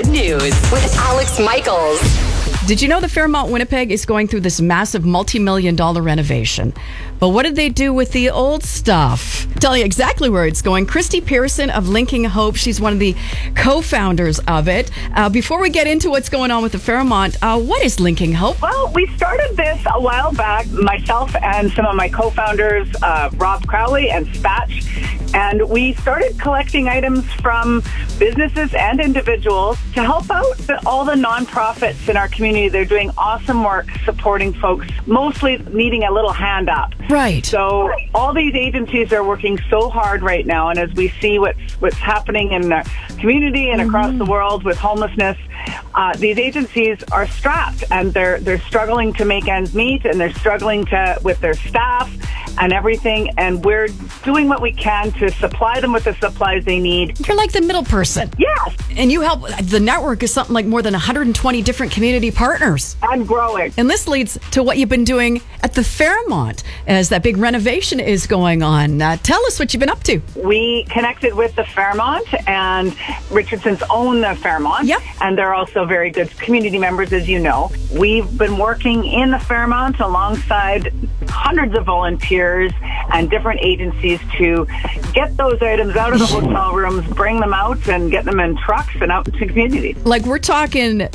Good news with Alex Michaels. Did you know the Fairmont Winnipeg is going through this massive multi-million-dollar renovation? But what did they do with the old stuff? I'll tell you exactly where it's going. Christy Pearson of Linking Hope, she's one of the co-founders of it. Before we get into what's going on with the Fairmont, what is Linking Hope? Well, we started this a while back, myself and some of my co-founders, Rob Crowley and Spatch, and we started collecting items from businesses and individuals to help out all the nonprofits in our community. They're doing awesome work supporting folks, mostly needing a little hand up. Right. So all these agencies are working so hard right now, and as we see what's happening in the community and across the world with homelessness, these agencies are strapped, and they're struggling to make ends meet, and they're struggling with their staff and everything, and we're doing what we can to supply them with the supplies they need. You're like the middle person. Yes. And you help, the network is something like more than 120 different community partners. I'm growing. And this leads to what you've been doing at the Fairmont as that big renovation is going on. Tell us what you've been up to. We connected with the Fairmont, and Richardson's own the Fairmont. Yep. And they're also very good community members, as you know. We've been working in the Fairmont alongside hundreds of volunteers and different agencies to get those items out of the hotel rooms, bring them out, and get them in trucks and out into community. Like we're talking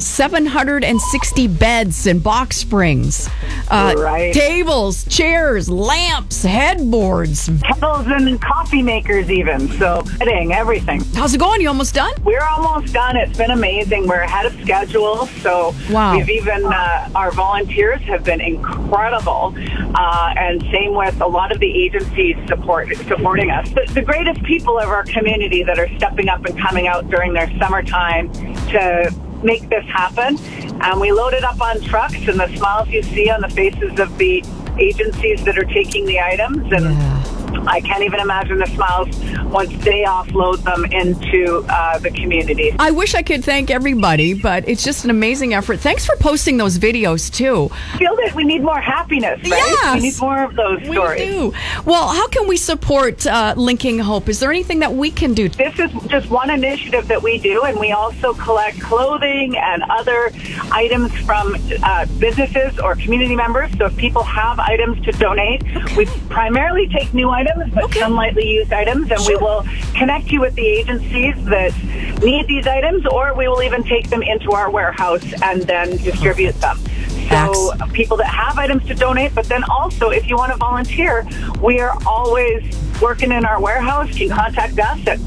760 beds and box springs, Right. tables, chairs, lamps, headboards. Kettles and coffee makers even. So, everything. How's it going? You almost done? We're almost done. It's been amazing. We're ahead of schedule. So Wow. we've even, our volunteers have been incredible. And same with a lot of the agencies supporting us. The greatest people of our community that are stepping up and coming out during their summertime to make this happen. And we load it up on trucks, and the smiles you see on the faces of the agencies that are taking the items. And I can't even imagine the smiles once they offload them into the community. I wish I could thank everybody, but it's just an amazing effort. Thanks for posting those videos, too. I feel that we need more happiness, right? Yes. We need more of those stories. We do. Well, how can we support Linking Hope? Is there anything that we can do? This is just one initiative that we do, and we also collect clothing and other items from businesses or community members. So if people have items to donate, we primarily take new items, but some lightly used items, and we will connect you with the agencies that need these items, or we will even take them into our warehouse and then distribute them. So people that have items to donate, but then also if you want to volunteer, we are always working in our warehouse. You can contact us at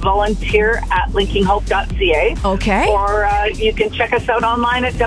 volunteer@linkinghope.ca. Okay. Or you can check us out online at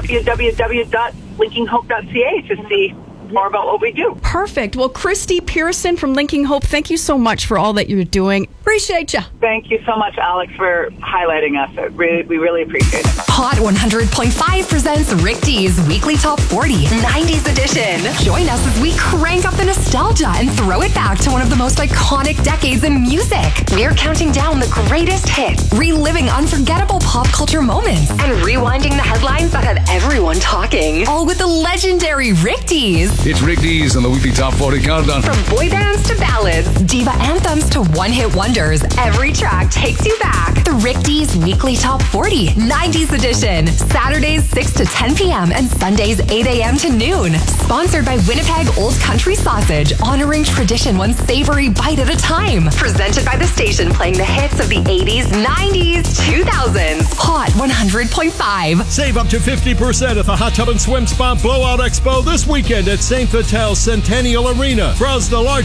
www.linkinghope.ca to see more about what we do. Perfect. Well, Christy Pearson from Linking Hope, thank you so much for all that you're doing. Appreciate you. Thank you so much, Alex, for highlighting us. We really appreciate it. Hot 100.5 presents Rick D's Weekly Top 40 90s edition. Join us as we crank up the nostalgia and throw it back to one of the most iconic decades in music. We're counting down the greatest hits, reliving unforgettable pop culture moments, and rewinding the headlines that had everyone talking. All with the legendary Rick D's. It's Rick D's on the Weekly Top 40 Countdown. From boy bands to ballads, diva anthems to one-hit wonders, every track takes you back. The Rick D's Weekly Top 40 90s edition. Saturdays 6 to 10 p.m. and Sundays 8 a.m. to noon. Sponsored by Winnipeg Old Country Sausage, honoring tradition one savory bite at a time. Presented by the station playing the hits of the 80s, 90s, 2000s. Hot 100.5. Save up to 50% at the Hot Tub and Swim Spa Blowout Expo this weekend at St. Vital Centennial Arena. Browse the large